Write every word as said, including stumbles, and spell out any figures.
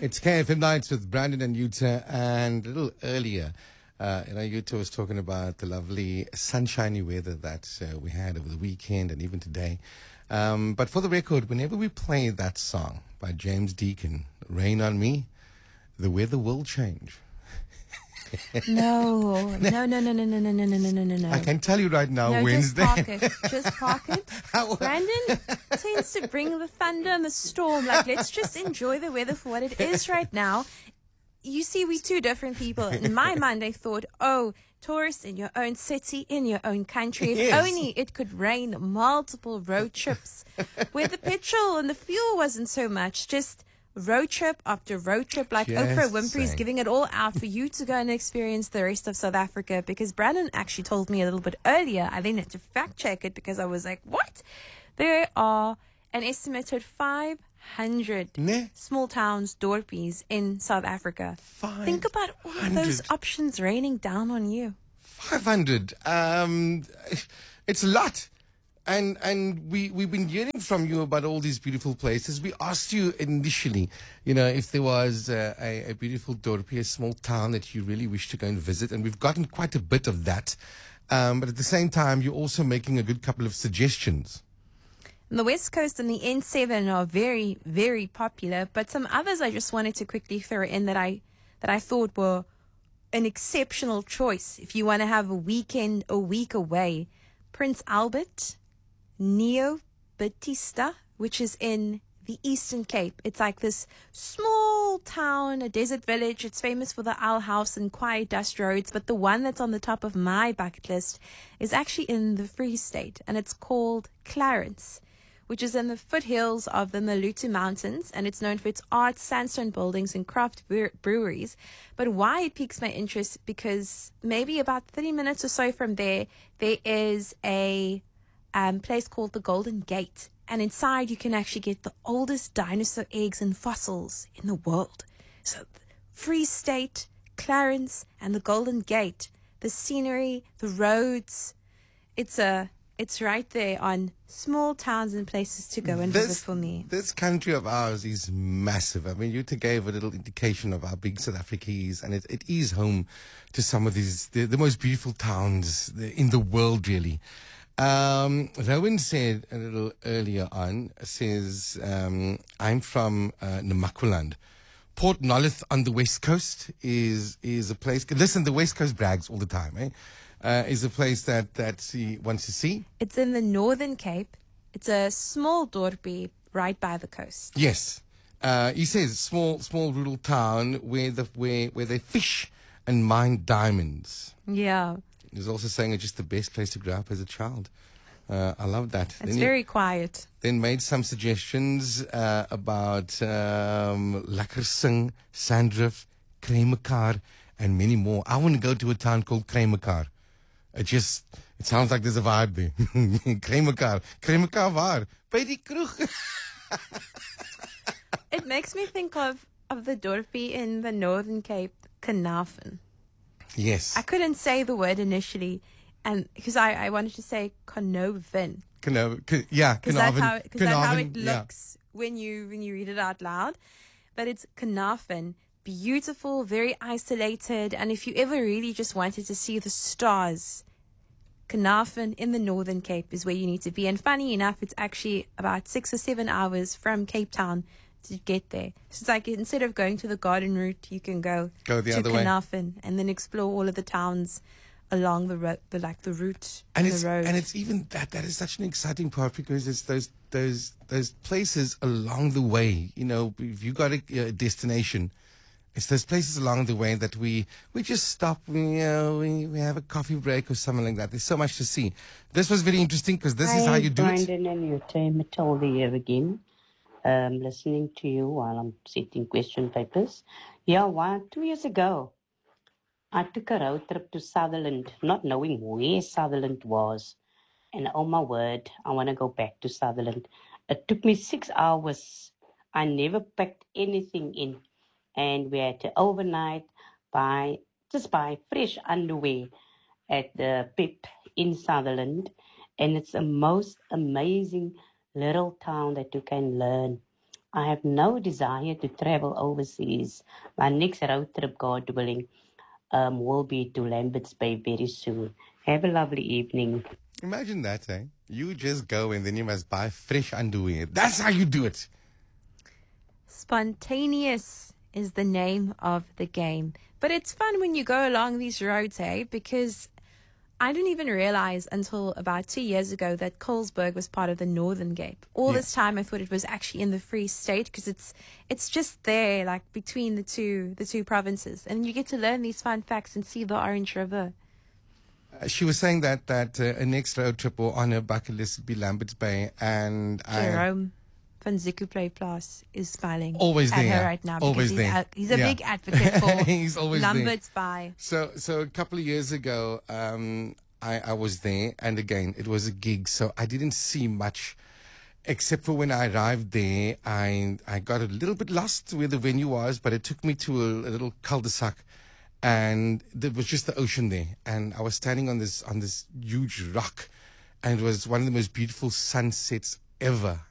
It's K F M Nights with Brandon and Yuta, and a little earlier, uh, you know, Yuta was talking about the lovely sunshiny weather that uh, we had over the weekend and even today. Um, but for the record, whenever we play that song by James Deacon, Rain on Me, the weather will change. No, no, no, no, no, no, no, no, no, no, no, no. I can tell you right now, no, Wednesday. Just park it. Just park it. Brandon tends to bring the thunder and the storm. Like, let's just enjoy the weather for what it is right now. You see, we're two different people. In my mind, I thought, oh, tourists in your own city, in your own country. If Yes. only it could rain multiple road trips where the petrol and the fuel wasn't so much. Just road trip after road trip, like Just Oprah Winfrey's saying. giving it all out for you to go and experience the rest of South Africa. Because Brandon actually told me a little bit earlier, I then had to fact check it because I was like, what? There are an estimated five hundred Ne? small towns, dorpies in South Africa. Think about all of those 500. options raining down on you. five hundred. Um, it's a lot. And and we, we've been hearing from you about all these beautiful places. We asked you initially, you know, if there was uh, a, a beautiful dorpie, a small town that you really wish to go and visit. And we've gotten quite a bit of that. Um, but at the same time, you're also making a good couple of suggestions. The West Coast and the N seven are very, very popular, but some others I just wanted to quickly throw in that I that I thought were an exceptional choice if you want to have a weekend, a week away. Prince Albert, Neo Batista, which is in the Eastern Cape. It's like this small town, a desert village. It's famous for the owl house and quiet dust roads, but the one that's on the top of my bucket list is actually in the Free State, and it's called Clarence, which is in the foothills of the Malutu Mountains, and it's known for its art, sandstone buildings, and craft bre- breweries. But why it piques my interest, because maybe about thirty minutes or so from there, there is a um, place called the Golden Gate, and inside you can actually get the oldest dinosaur eggs and fossils in the world. So, Free State, Clarence, and the Golden Gate, the scenery, the roads, it's a It's right there on small towns and places to go and visit for me. This country of ours is massive. I mean, Yuta gave a little indication of how big South Africa is, and it, it is home to some of these, the, the most beautiful towns in the world, really. Um, Rowan said a little earlier on, says, um, I'm from uh, Namaqualand. Port Nolloth on the West Coast is is a place. Listen, the West Coast brags all the time, eh? Uh, is a place that, that he wants to see. It's in the Northern Cape. It's a small dorpie right by the coast. Yes. Uh, he says small, small rural town where the where where they fish and mine diamonds. Yeah. He's also saying it's just the best place to grow up as a child. Uh, I love that. It's Then he very quiet. Then made some suggestions uh, about um, Lakkersing, Sandrift, Kremekar, and many more. I want to go to a town called Kremekar. It just, it sounds like there's a vibe there. Kremekar. Kremekar waar? By die kroeg. It makes me think of, of the dorpie in the Northern Cape, Kanafen. Yes. I couldn't say the word initially, and because I, I wanted to say Konoven. Kano, K- yeah, Because that's Carnarvon. how, cause that's how Carnarvon, it yeah. looks when you when you read it out loud. But it's Kanafen. Beautiful, very isolated, and if you ever really just wanted to see the stars, Kanafen in the Northern Cape is where you need to be. And funny enough, it's actually about six or seven hours from Cape Town to get there. So it's like instead of going to the garden route, you can go, Go the to other way. Kanafen and then explore all of the towns along the road, the like the route And and it's the road. and it's even that that is such an exciting part because it's those those those places along the way. You know, if you got a, a destination, it's those places along the way that we we just stop. We you know, we we have a coffee break or something like that. There's so much to see. This was very interesting because this Hi, is how you do it. Brandon and Yuta, Matilda here again. Um, listening to you while I'm setting question papers. Yeah, one, two years ago, I took a road trip to Sutherland, not knowing where Sutherland was. And oh my word, I want to go back to Sutherland. It took me six hours. I never packed anything in. And we had to overnight buy, just buy fresh underwear at the Pip in Sutherland. And it's the most amazing little town that you can learn. I have no desire to travel overseas. My next road trip, God willing, um, will be to Lambert's Bay very soon. Have a lovely evening. Imagine that, eh? You just go and then you must buy fresh underwear. That's how you do it. Spontaneous is the name of the game. But it's fun when you go along these roads, hey? Because I didn't even realize until about two years ago that Colesberg was part of the Northern Cape. All Yeah. this time I thought it was actually in the Free State because it's it's just there, like between the two the two provinces. And you get to learn these fun facts and see the Orange River. Uh, She was saying that that uh, a next road trip or on her bucket list would be Lambert's Bay, and I Jerome van Zikuplay Plus is smiling Always at there. her right now. Always because he's, there. a- he's a Yeah. big advocate for He's always there. Lambert's Bay. So, so a couple of years ago, um, I, I was there, and again, it was a gig, so I didn't see much, except for when I arrived there, I I got a little bit lost where the venue was, but it took me to a, a little cul-de-sac, and there was just the ocean there, and I was standing on this on this huge rock, and it was one of the most beautiful sunsets ever.